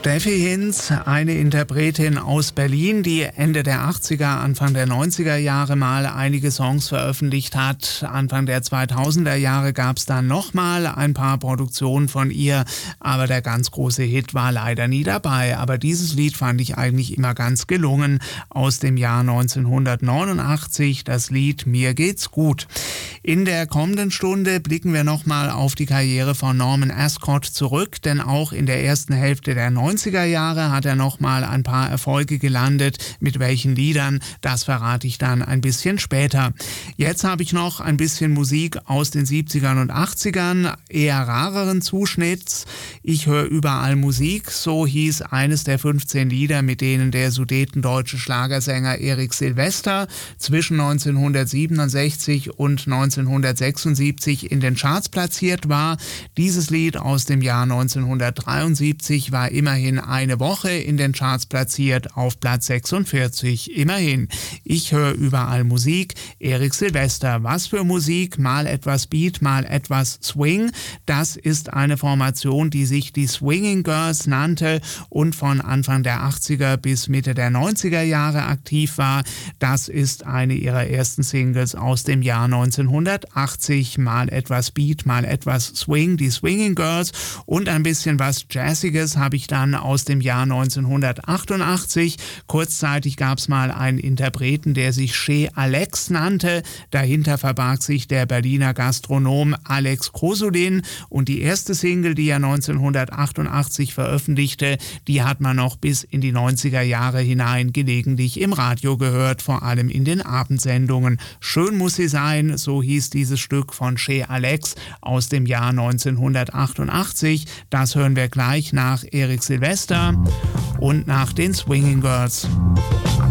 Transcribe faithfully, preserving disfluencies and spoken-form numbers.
Steffi Hinz, eine Interpretin aus Berlin, die Ende der achtziger, Anfang der neunziger Jahre mal einige Songs veröffentlicht hat. Anfang der zweitausender Jahre gab es dann nochmal ein paar Produktionen von ihr, aber der ganz große Hit war leider nie dabei. Aber dieses Lied fand ich eigentlich immer ganz gelungen, aus dem Jahr neunzehnhundertneunundachtzig, das Lied Mir geht's gut. In der kommenden Stunde blicken wir nochmal auf die Karriere von Norman Ascot zurück, denn auch in der ersten Hälfte der neunziger Jahre hat er nochmal ein paar Erfolge gelandet. Mit welchen Liedern, das verrate ich dann ein bisschen später. Jetzt habe ich noch ein bisschen Musik aus den siebzigern und achtzigern, eher rareren Zuschnitts. Ich höre überall Musik, so hieß eines der fünfzehn Lieder, mit denen der sudetendeutsche Schlagersänger Erik Silvester zwischen neunzehnhundertsiebenundsechzig und neunzehnhundertsechsundsiebzig in den Charts platziert war. Dieses Lied aus dem Jahr neunzehnhundertdreiundsiebzig war immerhin eine Woche in den Charts platziert, auf Platz sechsundvierzig. Immerhin. Ich höre überall Musik. Erik Silvester. Was für Musik? Mal etwas Beat, mal etwas Swing. Das ist eine Formation, die sich die Swinging Girls nannte und von Anfang der achtziger bis Mitte der neunziger Jahre aktiv war. Das ist eine ihrer ersten Singles aus dem Jahr neunzehnhundertachtzig. Mal etwas Beat, mal etwas Swing, die Swinging Girls, und ein bisschen was Jazziges habe ich dann aus dem Jahr neunzehnhundertachtundachtzig. Kurzzeitig gab es mal einen Interpreten, der sich Chez Alex nannte. Dahinter verbarg sich der Berliner Gastronom Alex Krosulin, und die erste Single, die er neunzehnhundertachtundachtzig veröffentlichte, die hat man noch bis in die neunziger Jahre hinein gelegentlich im Radio gehört, vor allem in den Abendsendungen. Schön muss sie sein, so hieß dieses Stück von Chez Alex aus dem Jahr neunzehnhundertachtundachtzig. Das hören wir gleich nach Erik Silvester und nach den Swinging Girls.